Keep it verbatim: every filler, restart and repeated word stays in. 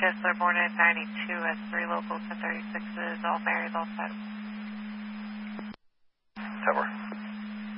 Kistler, born in ninety-two at three local ten thirty-sixes, all married, all set. Tower.